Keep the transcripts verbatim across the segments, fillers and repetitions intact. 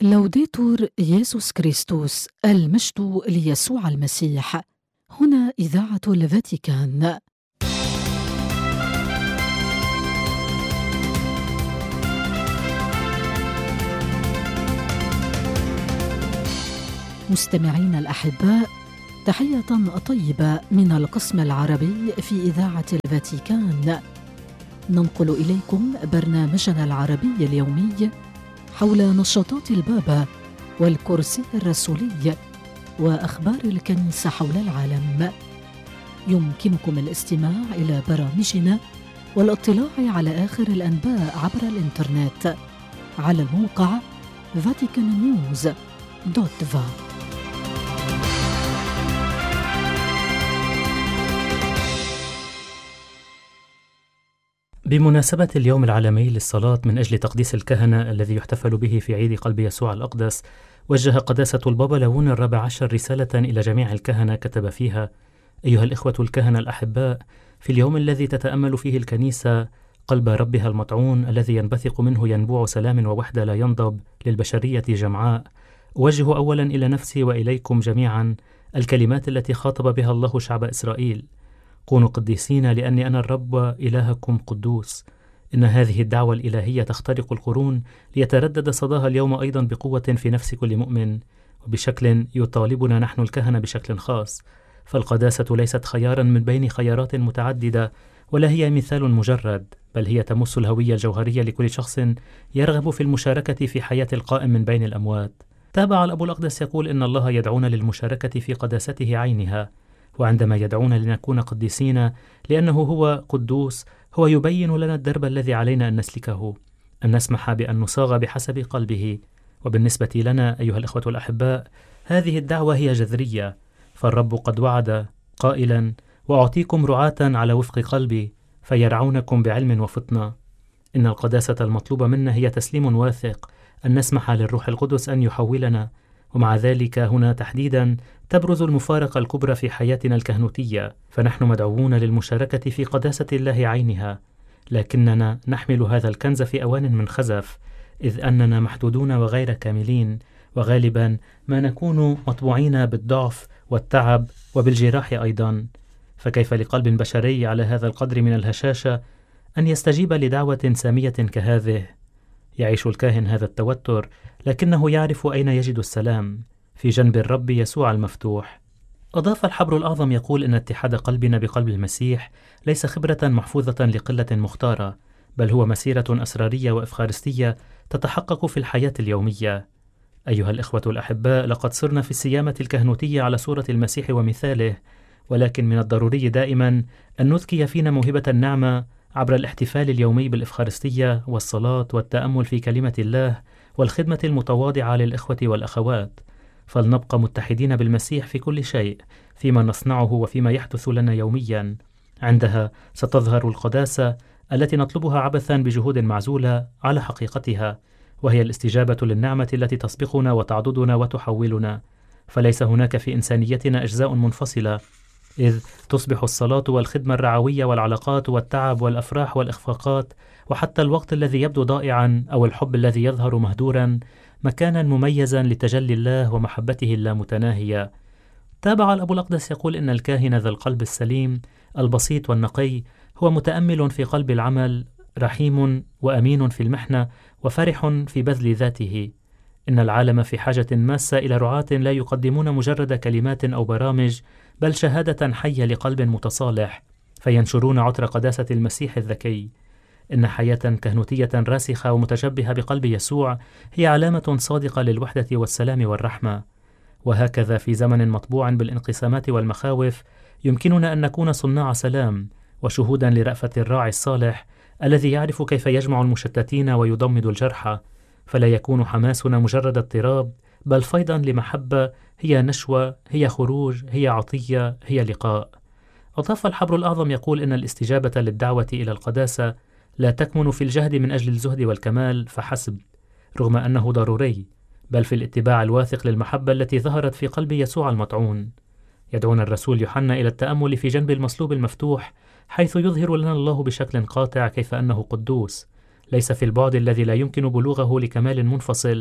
لوديتور يسوع كريستوس، المجد ليسوع المسيح. هنا إذاعة الفاتيكان. مستمعين الأحباء، تحية طيبة من القسم العربي في إذاعة الفاتيكان. ننقل إليكم برنامجنا العربي اليومي حول نشاطات البابا والكرسي الرسولي وأخبار الكنيسة حول العالم. يمكنكم الاستماع إلى برامجنا والاطلاع على آخر الأنباء عبر الإنترنت على الموقع فاتيكان نيوز دوت فا. بمناسبة اليوم العالمي للصلاة من أجل تقديس الكهنة الذي يحتفل به في عيد قلب يسوع الأقدس، وجه قداسة البابا ليون الرابع عشر رسالة إلى جميع الكهنة كتب فيها: أيها الإخوة الكهنة الأحباء، في اليوم الذي تتأمل فيه الكنيسة قلب ربها المطعون الذي ينبثق منه ينبوع سلام ووحدة لا ينضب للبشرية جمعاء، أوجه أولا إلى نفسي وإليكم جميعا الكلمات التي خاطب بها الله شعب إسرائيل: كونوا قديسين لأني أنا الرب إلهكم قدوس. إن هذه الدعوة الإلهية تخترق القرون ليتردد صداها اليوم أيضا بقوة في نفس كل مؤمن، وبشكل يطالبنا نحن الكهنة بشكل خاص. فالقداسة ليست خيارا من بين خيارات متعددة، ولا هي مثال مجرد، بل هي تمس الهوية الجوهرية لكل شخص يرغب في المشاركة في حياة القائم من بين الأموات. تابع الأب الأقدس يقول إن الله يدعونا للمشاركة في قداسته عينها، وعندما يدعونا لنكون قديسين لأنه هو قدوس، هو يبين لنا الدرب الذي علينا أن نسلكه، أن نسمح بأن نصاغ بحسب قلبه. وبالنسبة لنا أيها الأخوة الأحباء، هذه الدعوة هي جذرية، فالرب قد وعد قائلا: وأعطيكم رعاة على وفق قلبي فيرعونكم بعلم وفطنة. إن القداسة المطلوبة منا هي تسليم واثق، أن نسمح للروح القدس أن يحولنا، ومع ذلك هنا تحديدا تبرز المفارقة الكبرى في حياتنا الكهنوتية، فنحن مدعوون للمشاركة في قداسة الله عينها، لكننا نحمل هذا الكنز في أوان من خزف، إذ أننا محدودون وغير كاملين، وغالبا ما نكون مطبوعين بالضعف والتعب وبالجراح أيضا. فكيف لقلب بشري على هذا القدر من الهشاشة أن يستجيب لدعوة سامية كهذه؟ يعيش الكاهن هذا التوتر، لكنه يعرف أين يجد السلام: في جنب الرب يسوع المفتوح. أضاف الحبر الأعظم يقول إن اتحاد قلبنا بقلب المسيح ليس خبرة محفوظة لقلة مختارة، بل هو مسيرة أسرارية وإفخارستية تتحقق في الحياة اليومية. أيها الإخوة الأحباء، لقد صرنا في السيامة الكهنوتية على صورة المسيح ومثاله، ولكن من الضروري دائما أن نذكي فينا موهبة النعمة عبر الاحتفال اليومي بالإفخارستية والصلاة والتأمل في كلمة الله والخدمة المتواضعة للإخوة والأخوات، فلنبقى متحدين بالمسيح في كل شيء، فيما نصنعه وفيما يحدث لنا يوميا. عندها ستظهر القداسة التي نطلبها عبثا بجهود معزولة على حقيقتها، وهي الاستجابة للنعمة التي تسبقنا وتعضدنا وتحولنا. فليس هناك في إنسانيتنا أجزاء منفصلة، إذ تصبح الصلاة والخدمة الرعوية والعلاقات والتعب والأفراح والإخفاقات وحتى الوقت الذي يبدو ضائعا أو الحب الذي يظهر مهدورا مكانا مميزا لتجلي الله ومحبته اللامتناهية. تابع الأب الأقدس يقول إن الكاهن ذا القلب السليم البسيط والنقي هو متأمل في قلب العمل، رحيم وأمين في المحنة، وفرح في بذل ذاته. إن العالم في حاجة ماسة إلى رعاة لا يقدمون مجرد كلمات أو برامج، بل شهادة حية لقلب متصالح، فينشرون عطر قداسة المسيح الذكي. إن حياة كهنوتية راسخة ومتشبهة بقلب يسوع هي علامة صادقة للوحدة والسلام والرحمة. وهكذا في زمن مطبوع بالانقسامات والمخاوف يمكننا أن نكون صناع سلام وشهودا لرأفة الراعي الصالح الذي يعرف كيف يجمع المشتتين ويضمد الجرحى، فلا يكون حماسنا مجرد اضطراب، بل فيضا لمحبة، هي نشوة، هي خروج، هي عطية، هي لقاء. أضاف الحبر الأعظم يقول إن الاستجابة للدعوة إلى القداسة لا تكمن في الجهد من أجل الزهد والكمال فحسب، رغم أنه ضروري، بل في الاتباع الواثق للمحبة التي ظهرت في قلب يسوع المطعون. يدعونا الرسول يوحنا إلى التأمل في جنب المصلوب المفتوح، حيث يظهر لنا الله بشكل قاطع كيف أنه قدوس، ليس في البعد الذي لا يمكن بلوغه لكمال منفصل،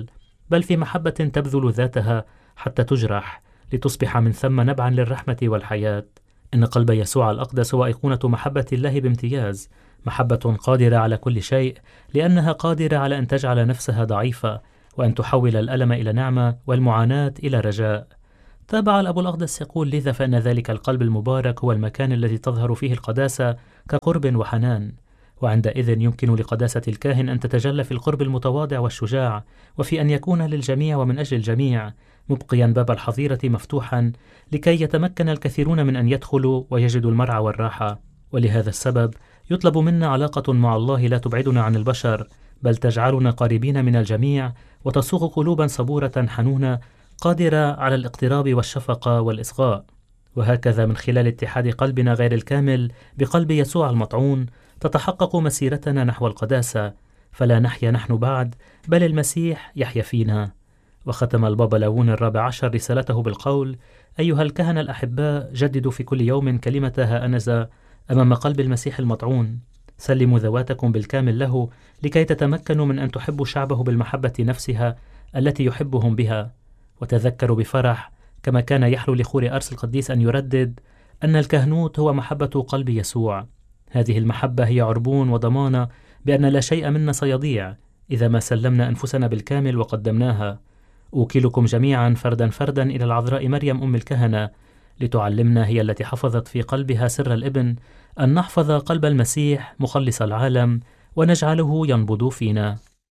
بل في محبة تبذل ذاتها حتى تجرح لتصبح من ثم نبعا للرحمة والحياة. إن قلب يسوع الأقدس هو أيقونة محبة الله بامتياز، محبة قادرة على كل شيء، لأنها قادرة على أن تجعل نفسها ضعيفة وأن تحول الألم إلى نعمة والمعاناة إلى رجاء. تابع الأب الأقدس يقول: لذا فإن ذلك القلب المبارك هو المكان الذي تظهر فيه القداسة كقرب وحنان، وعندئذ يمكن لقداسة الكاهن أن تتجلى في القرب المتواضع والشجاع، وفي أن يكون للجميع ومن أجل الجميع، مبقيا باب الحظيرة مفتوحا لكي يتمكن الكثيرون من أن يدخلوا ويجدوا المرعى والراحة. ولهذا السبب يطلب منا علاقة مع الله لا تبعدنا عن البشر، بل تجعلنا قريبين من الجميع، وتصوغ قلوبا صبورة حنونة قادرة على الاقتراب والشفقة والإصغاء. وهكذا من خلال اتحاد قلبنا غير الكامل بقلب يسوع المطعون تتحقق مسيرتنا نحو القداسة، فلا نحيا نحن بعد، بل المسيح يحيا فينا. وختم البابا لاون الرابع عشر رسالته بالقول: أيها الكهنة الأحباء، جددوا في كل يوم كلمة ها أنا ذا أمام قلب المسيح المطعون. سلموا ذواتكم بالكامل له لكي تتمكنوا من أن تحبوا شعبه بالمحبة نفسها التي يحبهم بها. وتذكروا بفرح كما كان يحلو لخور أرس القديس أن يردد أن الكهنوت هو محبة قلب يسوع. هذه المحبة هي عربون وضمانة بأن لا شيء منا سيضيع إذا ما سلمنا أنفسنا بالكامل وقدمناها. أوكلكم جميعا فردا فردا إلى العذراء مريم أم الكهنة لتعلمنا، هي التي حفظت في قلبها سر الابن، أن نحفظ قلب المسيح مخلص العالم ونجعله ينبض فينا.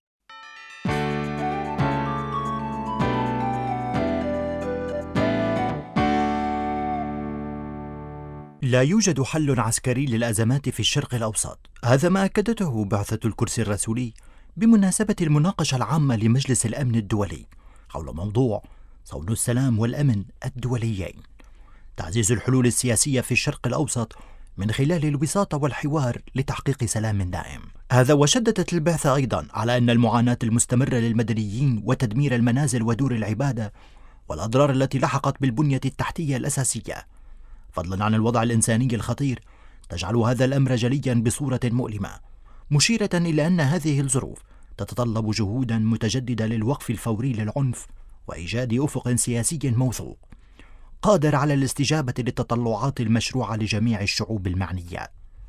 لا يوجد حل عسكري للأزمات في الشرق الأوسط، هذا ما أكدته بعثة الكرسي الرسولي بمناسبة المناقشة العامة لمجلس الأمن الدولي حول موضوع صون السلام والأمن الدوليين، تعزيز الحلول السياسية في الشرق الأوسط من خلال الوساطة والحوار لتحقيق سلام دائم. هذا وشددت البعثة أيضا على أن المعاناة المستمرة للمدنيين وتدمير المنازل ودور العبادة والأضرار التي لحقت بالبنية التحتية الأساسية، فضلا عن الوضع الإنساني الخطير، تجعل هذا الأمر جليا بصورة مؤلمة، مشيرة إلى أن هذه الظروف تتطلب جهودا متجددة للوقف الفوري للعنف وإيجاد أفق سياسي موثوق قادر على الاستجابة للتطلعات المشروعة لجميع الشعوب المعنية،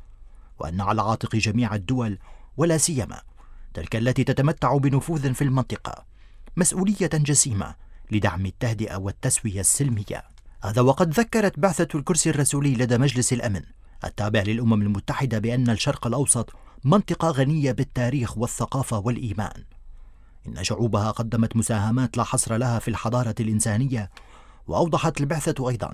وأن على عاتق جميع الدول ولا سيما تلك التي تتمتع بنفوذ في المنطقة مسؤولية جسيمة لدعم التهدئة والتسوية السلمية. هذا وقد ذكرت بعثة الكرسي الرسولي لدى مجلس الأمن التابع للأمم المتحدة بأن الشرق الأوسط منطقة غنية بالتاريخ والثقافة والإيمان، إن شعوبها قدمت مساهمات لا حصر لها في الحضارة الإنسانية. وأوضحت البعثة أيضا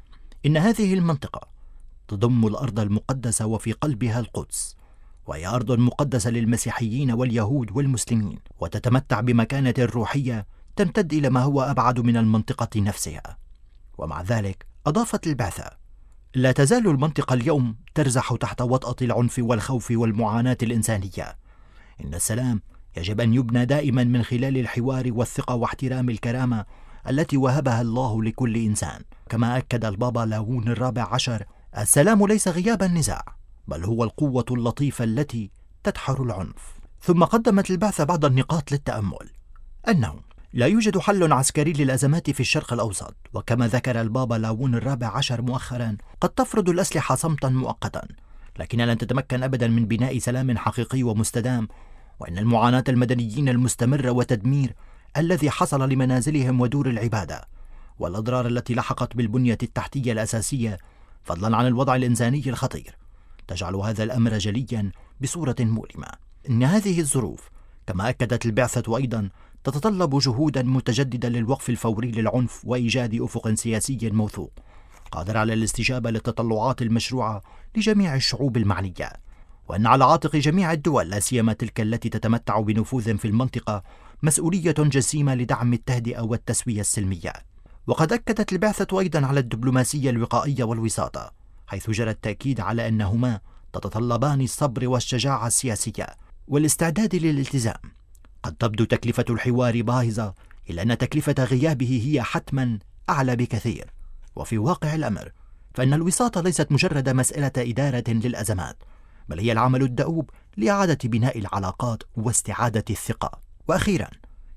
إن هذه المنطقة تضم الأرض المقدسة وفي قلبها القدس، وهي أرض مقدسة للمسيحيين واليهود والمسلمين، وتتمتع بمكانة روحية تمتد إلى ما هو أبعد من المنطقة نفسها. ومع ذلك أضافت البعثة: لا تزال المنطقة اليوم ترزح تحت وطأة العنف والخوف والمعاناة الإنسانية. إن السلام يجب أن يبنى دائما من خلال الحوار والثقة واحترام الكرامة التي وهبها الله لكل إنسان. كما أكد البابا لاون الرابع عشر: السلام ليس غياب النزاع، بل هو القوة اللطيفة التي تدحر العنف. ثم قدمت البعثة بعض النقاط للتأمل: أنه لا يوجد حل عسكري للأزمات في الشرق الأوسط، وكما ذكر البابا لاون الرابع عشر مؤخرا، قد تفرض الأسلحة صمتا مؤقتا، لكنها لن تتمكن أبدا من بناء سلام حقيقي ومستدام، وإن المعاناة المدنيين المستمرة وتدمير الذي حصل لمنازلهم ودور العبادة والأضرار التي لحقت بالبنية التحتية الأساسية، فضلا عن الوضع الإنساني الخطير، تجعل هذا الأمر جليا بصورة مؤلمة. إن هذه الظروف، كما أكدت البعثة أيضا، تتطلب جهودا متجددة للوقف الفوري للعنف وإيجاد أفق سياسي موثوق قادر على الاستجابة للتطلعات المشروعة لجميع الشعوب المعنية، وأن على عاتق جميع الدول لا سيما تلك التي تتمتع بنفوذ في المنطقة مسؤولية جسيمة لدعم التهدئة والتسوية السلمية. وقد أكدت البعثة أيضا على الدبلوماسية الوقائية والوساطة، حيث جرى التأكيد على أنهما تتطلبان الصبر والشجاعة السياسية والاستعداد للالتزام. قد تبدو تكلفة الحوار باهظة، إلا أن تكلفة غيابه هي حتما أعلى بكثير. وفي واقع الأمر فإن الوساطة ليست مجرد مسألة إدارة للأزمات، بل هي العمل الدؤوب لإعادة بناء العلاقات واستعادة الثقة. وأخيرا،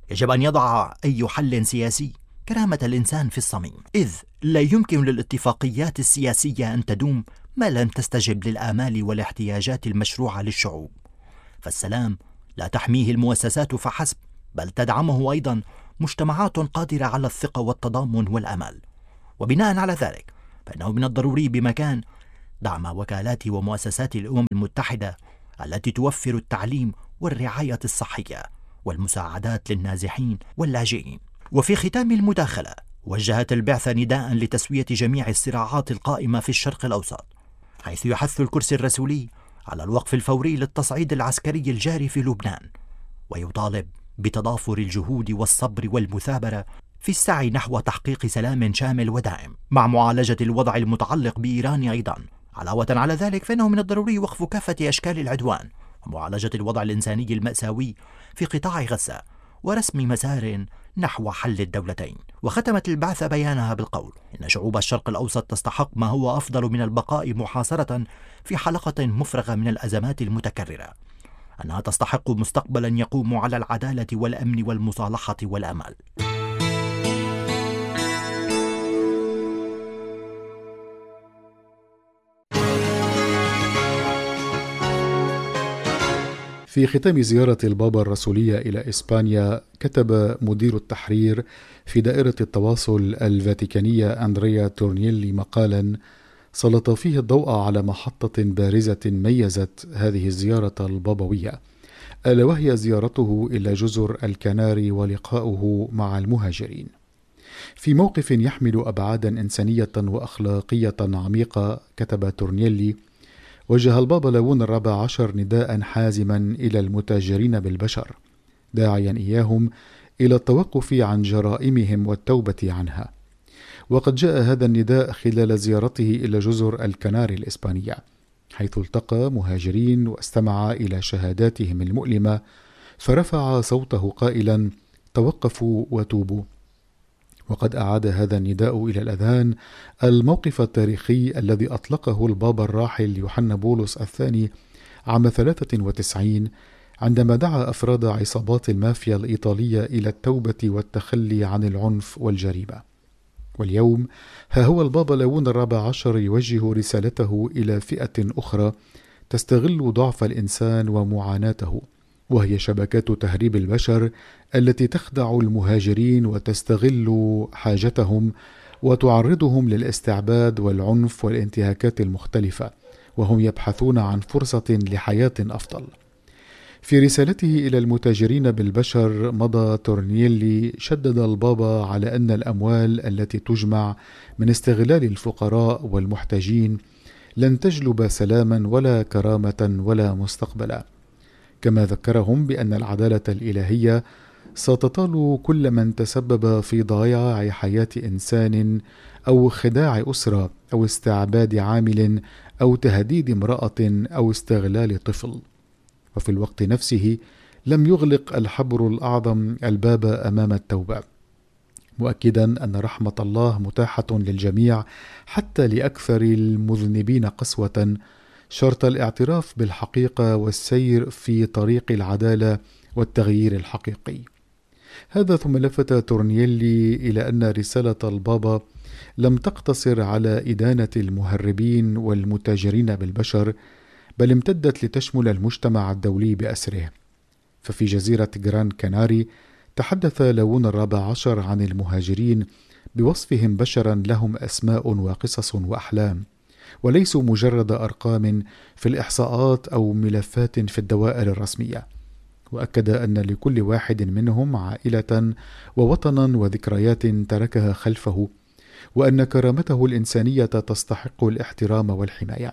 يجب أن يضع أي حل سياسي كرامة الإنسان في الصميم، إذ لا يمكن للاتفاقيات السياسية أن تدوم ما لم تستجب للآمال والاحتياجات المشروعة للشعوب. فالسلام لا تحميه المؤسسات فحسب، بل تدعمه أيضا مجتمعات قادرة على الثقة والتضامن والأمل. وبناء على ذلك فإنه من الضروري بمكان دعم وكالات ومؤسسات الأمم المتحدة التي توفر التعليم والرعاية الصحية والمساعدات للنازحين واللاجئين. وفي ختام المداخلة وجهت البعثة نداء لتسوية جميع الصراعات القائمة في الشرق الأوسط، حيث يحث الكرسي الرسولي على الوقف الفوري للتصعيد العسكري الجاري في لبنان، ويطالب بتضافر الجهود والصبر والمثابرة في السعي نحو تحقيق سلام شامل ودائم، مع معالجة الوضع المتعلق بإيران أيضا. علاوة على ذلك فإنه من الضروري وقف كافة أشكال العدوان ومعالجة الوضع الإنساني المأساوي في قطاع غزة، ورسم مسار نحو حل الدولتين. وختمت البعثة بيانها بالقول إن شعوب الشرق الأوسط تستحق ما هو أفضل من البقاء محاصرة في حلقة مفرغة من الأزمات المتكررة، أنها تستحق مستقبلا يقوم على العدالة والأمن والمصالحة والأمل. في ختام زيارة البابا الرسولية إلى إسبانيا، كتب مدير التحرير في دائرة التواصل الفاتيكانية أندريا تورنييلي مقالا سلط فيه الضوء على محطة بارزة ميزت هذه الزيارة البابوية، ألا وهي زيارته إلى جزر الكناري ولقاؤه مع المهاجرين. في موقف يحمل أبعادا إنسانية وأخلاقية عميقة، كتب تورنييلي: وجه البابا لاون الرابع عشر نداء حازما إلى المتاجرين بالبشر، داعيا إياهم إلى التوقف عن جرائمهم والتوبة عنها. وقد جاء هذا النداء خلال زيارته إلى جزر الكناري الإسبانية، حيث التقى مهاجرين واستمع إلى شهاداتهم المؤلمة، فرفع صوته قائلا: توقفوا وتوبوا. وقد أعاد هذا النداء إلى الأذهان الموقف التاريخي الذي أطلقه البابا الراحل يوحنا بولس الثاني عام ثلاثة وتسعين، عندما دعا أفراد عصابات المافيا الإيطالية إلى التوبة والتخلي عن العنف والجريمة. واليوم ها هو البابا لاون الرابع عشر يوجه رسالته إلى فئة أخرى تستغل ضعف الإنسان ومعاناته، وهي شبكات تهريب البشر التي تخدع المهاجرين وتستغل حاجتهم وتعرضهم للاستعباد والعنف والانتهاكات المختلفة، وهم يبحثون عن فرصة لحياة أفضل. في رسالته إلى المتاجرين بالبشر مضى تورنييلي شدد البابا على أن الأموال التي تجمع من استغلال الفقراء والمحتاجين لن تجلب سلاما ولا كرامة ولا مستقبلا، كما ذكرهم بأن العدالة الإلهية ستطال كل من تسبب في ضياع حياة إنسان أو خداع أسرة أو استعباد عامل أو تهديد امرأة أو استغلال طفل. وفي الوقت نفسه لم يغلق الحبر الأعظم الباب أمام التوبة، مؤكدا أن رحمة الله متاحة للجميع حتى لأكثر المذنبين قسوة، شرط الاعتراف بالحقيقة والسير في طريق العدالة والتغيير الحقيقي. هذا ثم لفت تورنييلي إلى أن رسالة البابا لم تقتصر على إدانة المهربين والمتاجرين بالبشر، بل امتدت لتشمل المجتمع الدولي بأسره. ففي جزيرة جران كناري تحدث لاون الرابع عشر عن المهاجرين بوصفهم بشرا لهم أسماء وقصص وأحلام، وليسوا مجرد أرقام في الإحصاءات أو ملفات في الدوائر الرسمية. وأكد أن لكل واحد منهم عائلة ووطنا وذكريات تركها خلفه، وأن كرامته الإنسانية تستحق الاحترام والحماية.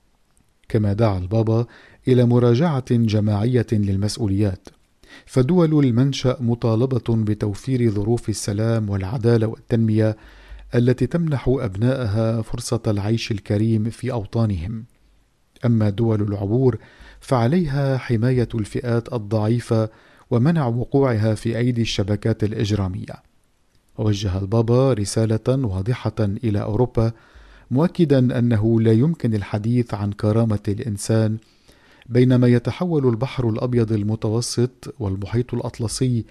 كما دعا البابا إلى مراجعة جماعية للمسؤوليات، فدول المنشأ مطالبة بتوفير ظروف السلام والعدالة والتنمية التي تمنح أبنائها فرصة العيش الكريم في أوطانهم. أما دول العبور فعليها حماية الفئات الضعيفة ومنع وقوعها في أيدي الشبكات الإجرامية. ووجه البابا رسالة واضحة إلى أوروبا، مؤكدا أنه لا يمكن الحديث عن كرامة الإنسان بينما يتحول البحر الأبيض المتوسط والمحيط الأطلسي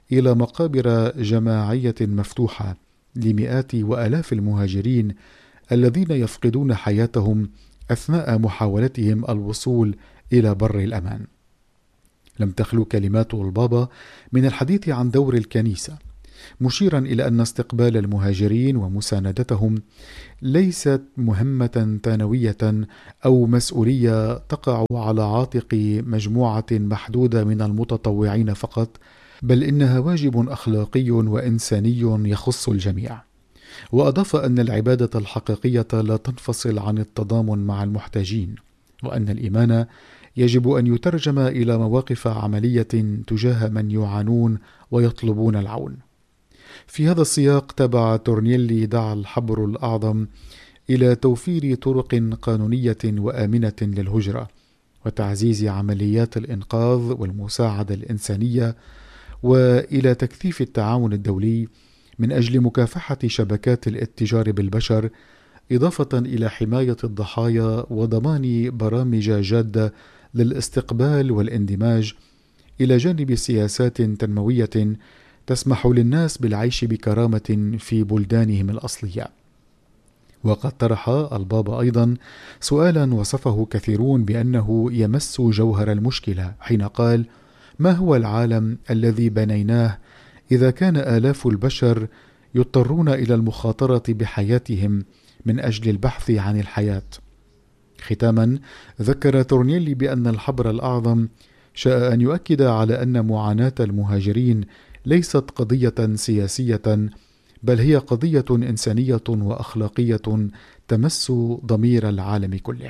إلى مقابر جماعية مفتوحة لمئات وآلاف المهاجرين الذين يفقدون حياتهم أثناء محاولتهم الوصول إلى بر الأمان. لم تخلو كلمات البابا من الحديث عن دور الكنيسة، مشيرا إلى أن استقبال المهاجرين ومساندتهم ليست مهمة ثانوية أو مسؤولية تقع على عاتق مجموعة محدودة من المتطوعين فقط، بل إنها واجب أخلاقي وإنساني يخص الجميع. وأضاف أن العبادة الحقيقية لا تنفصل عن التضامن مع المحتاجين، وأن الإيمان يجب أن يترجم إلى مواقف عملية تجاه من يعانون ويطلبون العون. في هذا السياق تابع تورنيلي دعا الحبر الأعظم إلى توفير طرق قانونية وآمنة للهجرة، وتعزيز عمليات الإنقاذ والمساعدة الإنسانية، وإلى تكثيف التعاون الدولي من أجل مكافحة شبكات الاتجار بالبشر، إضافة إلى حماية الضحايا وضمان برامج جادة للاستقبال والاندماج، إلى جانب سياسات تنموية تسمح للناس بالعيش بكرامة في بلدانهم الأصلية. وقد طرح البابا أيضا سؤالا وصفه كثيرون بأنه يمس جوهر المشكلة حين قال: ما هو العالم الذي بنيناه إذا كان آلاف البشر يضطرون إلى المخاطرة بحياتهم من أجل البحث عن الحياة؟ ختاما، ذكر تورنيلي بأن الحبر الأعظم شاء أن يؤكد على أن معاناة المهاجرين ليست قضية سياسية، بل هي قضية إنسانية وأخلاقية تمس ضمير العالم كله.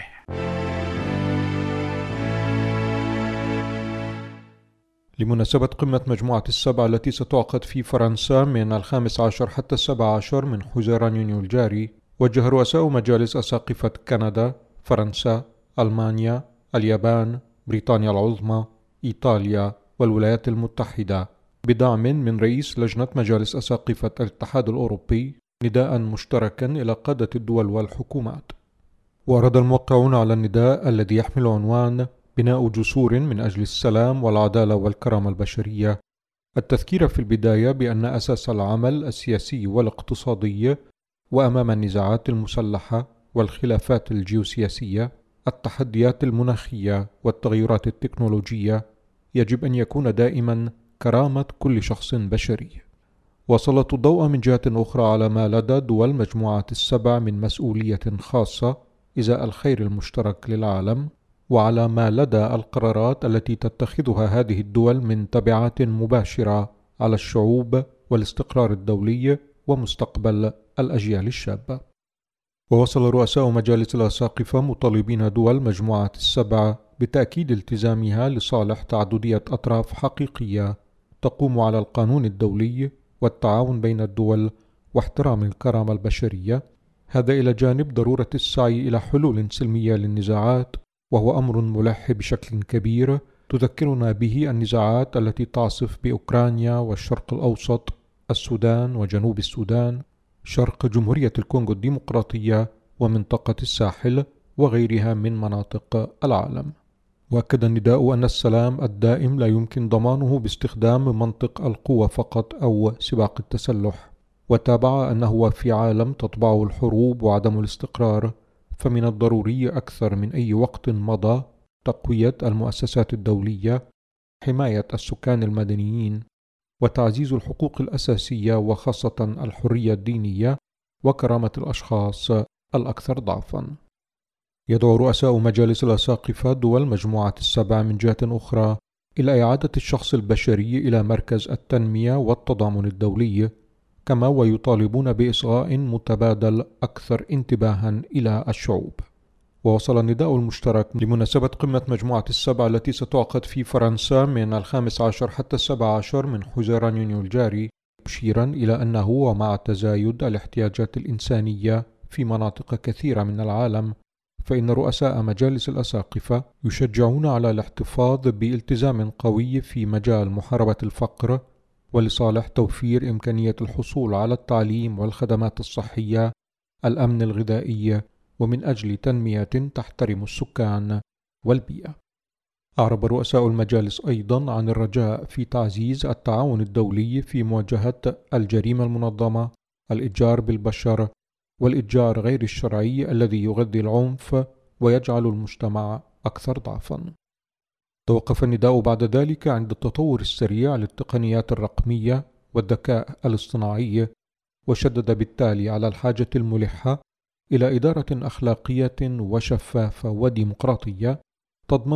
لمناسبة قمة مجموعة السبع التي ستعقد في فرنسا من الخامس عشر حتى السابع عشر من حزيران يونيو الجاري، وجه رؤساء مجالس أساقفة كندا، فرنسا، ألمانيا، اليابان، بريطانيا العظمى، إيطاليا والولايات المتحدة بدعم من رئيس لجنة مجالس أساقفة الاتحاد الأوروبي نداء مشتركا إلى قادة الدول والحكومات. ورد الموقعون على النداء الذي يحمل عنوان بناء جسور من أجل السلام والعدالة والكرامة البشرية التذكير في البداية بأن أساس العمل السياسي والاقتصادي وأمام النزاعات المسلحة والخلافات الجيوسياسية، التحديات المناخية والتغيرات التكنولوجية، يجب أن يكون دائما كرامة كل شخص بشري. وسلط الضوء من جهة أخرى على ما لدى دول مجموعة السبع من مسؤولية خاصة إزاء الخير المشترك للعالم، وعلى ما لدى القرارات التي تتخذها هذه الدول من تبعات مباشرة على الشعوب والاستقرار الدولي ومستقبل الأجيال الشابة. ووصل رؤساء مجالس الأساقفة مطالبين دول مجموعة السبع بتأكيد التزامها لصالح تعددية أطراف حقيقية تقوم على القانون الدولي والتعاون بين الدول واحترام الكرامة البشرية، هذا إلى جانب ضرورة السعي إلى حلول سلمية للنزاعات، وهو أمر ملح بشكل كبير تذكرنا به النزاعات التي تعصف بأوكرانيا والشرق الأوسط، السودان وجنوب السودان، شرق جمهورية الكونغو الديمقراطية ومنطقة الساحل وغيرها من مناطق العالم. وأكد النداء أن السلام الدائم لا يمكن ضمانه باستخدام منطق القوة فقط أو سباق التسلح، وتابع أنه في عالم تطبعه الحروب وعدم الاستقرار، فمن الضروري أكثر من أي وقت مضى تقوية المؤسسات الدولية، حماية السكان المدنيين، وتعزيز الحقوق الأساسية وخاصة الحرية الدينية وكرامة الأشخاص الأكثر ضعفا. يدعو رؤساء مجالس الأساقفة دول مجموعة السبع من جهة أخرى إلى إعادة الشخص البشري إلى مركز التنمية والتضامن الدولي، كما ويطالبون بإصغاء متبادل أكثر انتباها إلى الشعوب. ووصل النداء المشترك لمناسبة قمة مجموعة السبع التي ستعقد في فرنسا من الخامس عشر حتى السابع عشر من حزيران يونيو الجاري، مشيرا إلى أنه ومع تزايد الاحتياجات الإنسانية في مناطق كثيرة من العالم، فإن رؤساء مجالس الأساقفة يشجعون على الاحتفاظ بالتزام قوي في مجال محاربة الفقر، ولصالح توفير إمكانية الحصول على التعليم والخدمات الصحية، الأمن الغذائي، ومن أجل تنمية تحترم السكان والبيئة. أعرب رؤساء المجالس أيضا عن الرجاء في تعزيز التعاون الدولي في مواجهة الجريمة المنظمة، الإتجار بالبشر والإتجار غير الشرعي الذي يغذي العنف ويجعل المجتمع أكثر ضعفا. توقف النداء بعد ذلك عند التطور السريع للتقنيات الرقمية والذكاء الاصطناعي، وشدد بالتالي على الحاجة الملحة إلى إدارة أخلاقية وشفافة وديمقراطية تضمن